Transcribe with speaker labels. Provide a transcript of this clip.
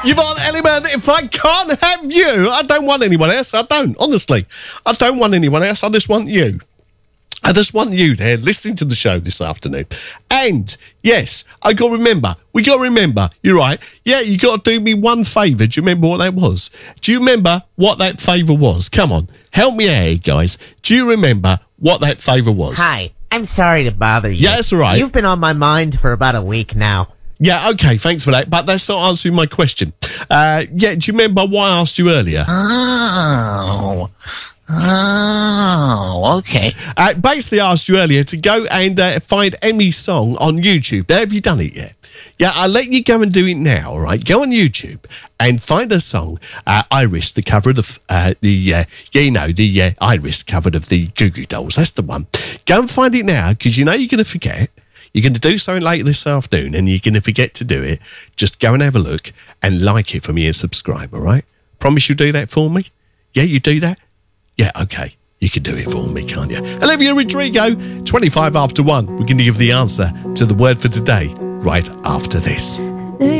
Speaker 1: Yvonne Elliman, if I can't have you, I don't want anyone else. I don't, honestly. I don't want anyone else. I just want you. I just want you there listening to the show this afternoon. And, yes, we got to remember, you're right. Yeah, you got to do me one favour. Do you remember what that was? Do you remember what that favour was? Come on, help me out here, guys. Do you remember what that favour was?
Speaker 2: Hi, I'm sorry to bother you.
Speaker 1: Yeah, that's all right.
Speaker 2: You've been on my mind for about a week now.
Speaker 1: Yeah, okay, thanks for that. But that's not answering my question. Do you remember why I asked you earlier?
Speaker 3: Oh, okay.
Speaker 1: Basically, I asked you earlier to go and find Emmy's song on YouTube. Now, have you done it yet? Yeah, I'll let you go and do it now, all right? Go on YouTube and find a song, Iris, the cover of the Iris cover of the Goo Goo Dolls. That's the one. Go and find it now, because you know you're going to forget. You're going to do something later this afternoon and you're going to forget to do it. Just go and have a look and like it for me and subscribe, all right? Promise you'll do that for me? Yeah, you do that? Yeah, okay. You can do it for me, can't you? Olivia Rodrigo, 25 after 1. We're going to give the answer to the word for today right after this.